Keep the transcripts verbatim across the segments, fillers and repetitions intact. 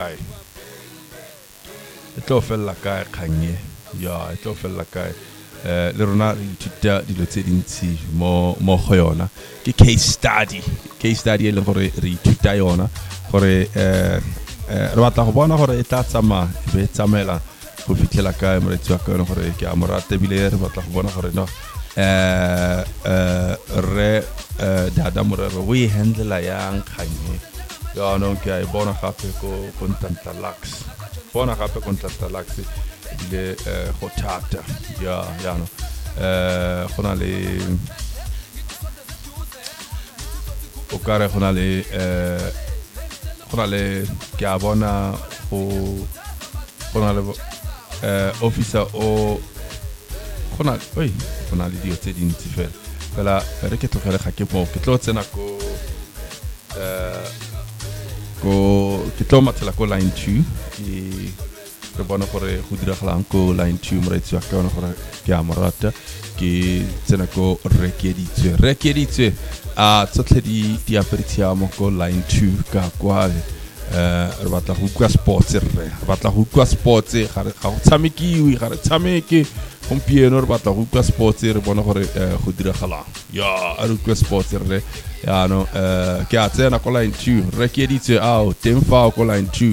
kae e tlo fella kae kganye ya e tlo fella kae eh le rona re ithuta dilo tse dintsi mo mo go yona ke case study case study e leng gore re ithuta yona gore eh re batla go bona gore e tla tsama be tsamela go fitlela kae mo re tswa ka gore ke a morate bile re batla go bona gore no eh eh re dada morero we handle yang kganye ya no ke a bona gape ko kontanta lax bona gape kontanta lax bile go thata ya ya no eh gona le o kare gona le eh gona le ke a bona go gona le eh officer o gona oi gona le dio tse dintsi fela fela re ke tlogele ga ke mo ke tlo tsena ko eh ko ke tlo matsela ko line two e re bona gore go diragalang ko line two mo re tswa ka ona gore ke a morata ke tsena ko rekeditswe rekeditswe a tsotlhe di di aperitiamo ko line two ka kwa eh re batla go kwa sports re re batla go kwa sports ga re ga go tshamekiwi ga re tshameke gompieno re batla go kwa sports re bona gore go diragalang ya a re kwa sports re ya no eh ke a tsena ko line two rekeditswe ao teng fa ko line two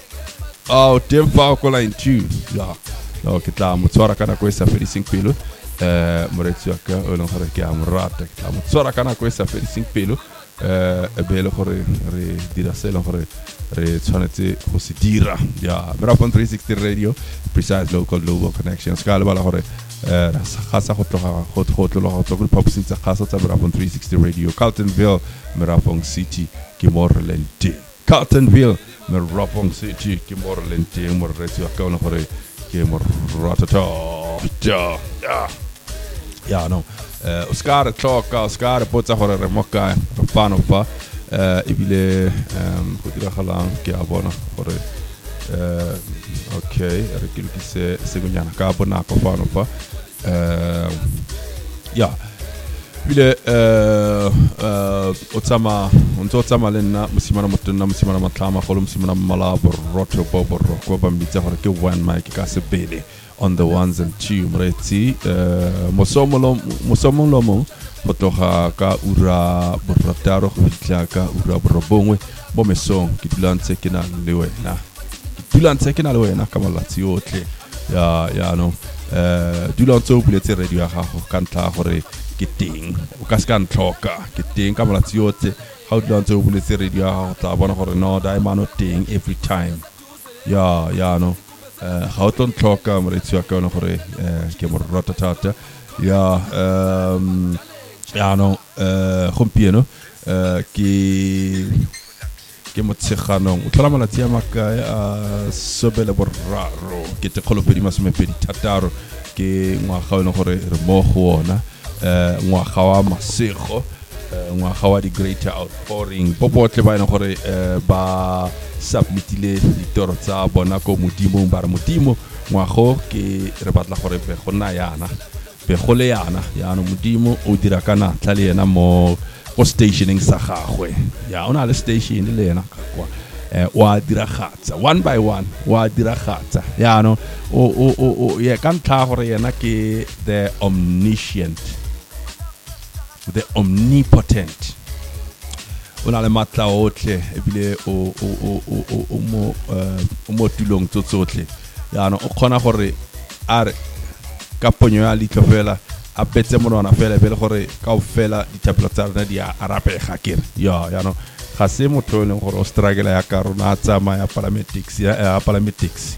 ao teng fa ko line two ya no ke tla mo tswara kana ko sa fedising pelo eh moretsi wa ka o leng gore ke a morata ke tla mo tswara kana ko sa fedising pelo eh e bele gore re dira sela gore re tshwanetse go se dira ya Merafong three sixty radio precise local global connections ka le bala gore eh ga sa go tloga go go tloga go tloga phaposing tsa khaso tsa Merafong three sixty radio Carltonville Merafong City ke morelente Carltonville Merafong City ke morelente moretsi wa ka o leng gore ke morata ya ya ya no eh Oscar tloka Oscar potsa gore re moka re fano fa eh ebile em go diragalang ke a bona gore eh okay re ke se se gonyana ka bona ko fano fa eh ya bile eh eh o tsama o ntse o tsama le nna mosimana motonna mosimana matlama go le mosimana mala borotho bo boroko ba mbitsa gore ke one mic ka se bele on the ones and two mretsi eh mosomolo mosomolo mo potloga ka ura borotaro go fitla ka ura borobongwe bo mesong ke dulantse ke na le wena ke dulantse ke na le wena ka malatsi otle ya ya no eh dulantse o buletse radio ya gago ka ntla gore ke teng o ka se ka ntloka ke teng ka malatsi otle ga o dulantse o buletse radio ya gago tla bona gore no diamond teng every time ya ya no eh ga o tlo ntloka moretsi wa ka ona gore eh ke mo rata thata ya um ya no eh gompieno eh ke ke motshegano o tlhola malatsi a makae a sobele boraro ke te kholopedi masomepedi thataro ke ngwaga o gore re mo go ona eh ngwaga wa masego ngwaga wa di greater outpouring popotle ba ena gore ba submitile ditoro tsa bona ko modimo ba re modimo ngwago ke re batla gore be gona yana be go le yana yana modimo o dira kana tla le yena mo go stationing sa gagwe ya ona le station le yena kwa eh wa diragatsa one by one wa diragatsa ya no o o o ye kan tla gore yena ke the omniscient the omnipotent ona le matla otle ebile o o o o o mo o mo tulong tsotsotle ya no o khona gore are ka ponyo ya litlo fela a petse monwana fela pele gore ka o fela ditapelo tsa rena di a arapega kere ya ya no ga se motho le gore o struggle ya ka rona a tsama ya paramedics ya paramedics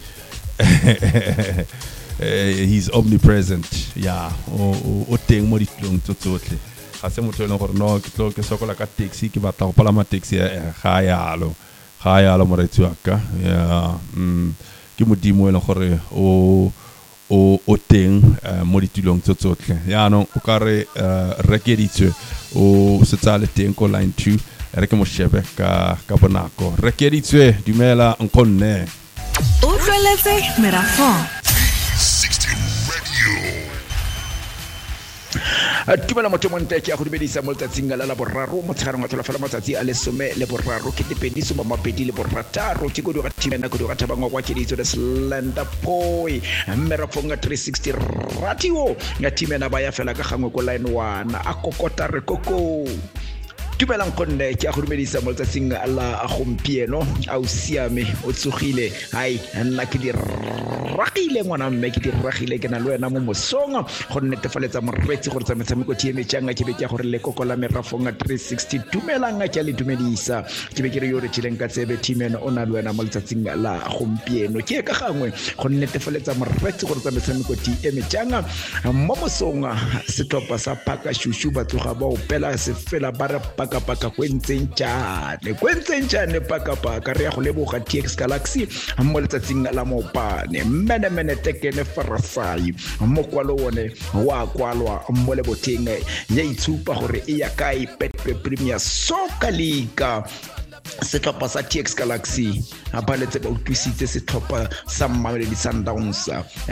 he's omnipresent ya o o teng mo ditlong tsotsotle ga se motho le gore no ke tlo ke sokola ka taxi ke batla go palama taxi ga yalo ga yalo moretsi wa ka ya mm ke modimo le gore o o o teng mo ditulong tsotsotle ya no o ka re rekeditswe o se tsale teng ko line two re ke mo shebe ka ka bonako rekeditswe dumela nkonne o tleletse Merafong sixty radio tumela motho monte ke a go dumedisa mo letsatsing la la boraro mo tsharang wa tlola fela matsatsi a le some le boraro ke dipedi some mabedi le borataro ke go di ga timena go di ga tabangwa kwa ke ditso the slender boy mmera fonga three sixty radio nga timena ba ya fela ka gangwe ko line one a kokota re koko tumelang konne ke a go dumedisa mo letsatsing la a gompieno a o siame o tsogile hai nna ke di ragile ngwana mme ke di ragile ke na le wena mo mosonga go netefaletsa moretsi gore tsa metshameko tie metšanga ke be ke gore le kokola merafonga three sixty tumelang ke a le dumedisa ke be ke re yo re tshileng ka tsebe timeno o na le wena mo letsatsing la gompieno ke ka gangwe go netefaletsa moretsi gore tsa metshameko tie metšanga mo mosonga setlopa sa Paka Shushu ba tloga ba opela se fela ba re paka paka kwentseng tjane kwentseng tjane paka paka re ya go leboga T X Galaxy mo letsatsing la mopane mene mene tekene farasai mo kwalo one wa kwalwa mo le boteng ya itshupa gore e ya kae Betway Premier Soccer League setlhopha sa T X Galaxy a baletse ba utlwisitse setlhopha sa Mamelodi Sundowns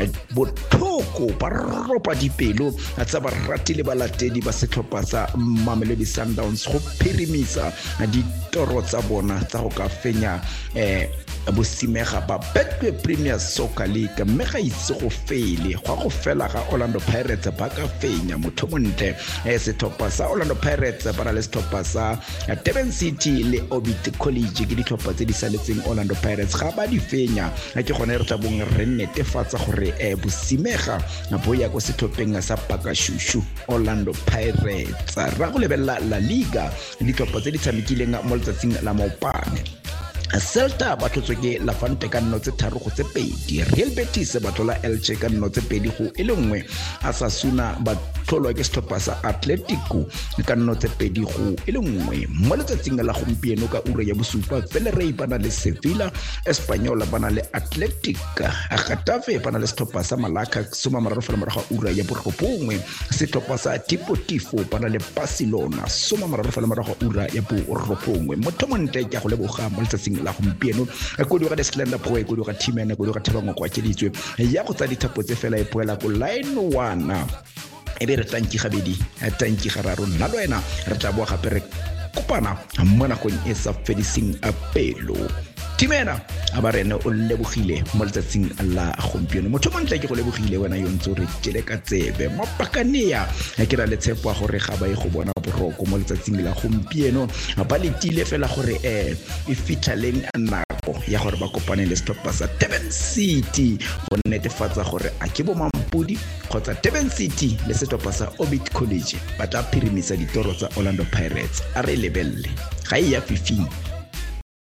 bothoko ba ropa dipelo tsa ba ratile balatedi ba setlhopha sa Mamelodi Sundowns go phirimisa ditoro tsa bona tsa go ka fenya eh bosimega ba Betway Premier Soccer League mme ga itse go fele go go fela ga Orlando Pirates ba ka fenya motho monte e setlhopha sa Orlando Pirates ba le setlhopha sa Durban City le Obit College ke ditlhopha tse di saletseng Orlando Pirates ga ba di fenya ke gone re tabong re netefatsa gore e bosimega bo ya go setlhopheng sa Paka Shushu Orlando Pirates ra go lebella La Liga ditlhopha tse di tshamekileng mo letsatsing la maopane Celta ba tlotswe ke La Fante ka nno tse tharo go tse pedi Real Betis ba tlola Elche ka nno tse pedi go e le nngwe Asasuna ba tlolwa ke setlhopha sa Atletico ka nno tse pedi go e le nngwe mo letsatsing la gompieno ka ura ya bosupa Villarreal ba na le Sevilla Espanyol ba na le Athletic Getafe ba na le setlhopha sa Malaga soma mararo fela morago ura ya borobongwe setlhopha sa Deportivo ba na le Barcelona soma mararo fela morago ura ya borobongwe motho monte ke go leboga mo letsatsing la gompieno go di ga the slender boy go di ga timena go di ga thabangwa kwa ke ditswe ya go tsa dithapo tse fela e poela go line one e be re tanki gabedi tanki gararo nna le wena re tla boa gape re kopana mo nakong e sa fediseng a pelo timena a ba rene o lebogile mo letsatsing la gompieno motho montle ke go lebogile wena yo ntse re tšele ka tsebe mapakanea ke ra le tshepo gore ga ba e go bona boroko mo letsatsing la gompieno ba letile fela gore eh e fitlhaleng nako ya gore ba kopane le setlhopha sa Durban City go netefatsa gore a ke bo mampudi kgotsa Durban City le setlhopha sa Obit College ba tla phirimisa ditoro tsa Orlando Pirates a re lebelle ga e ya fifing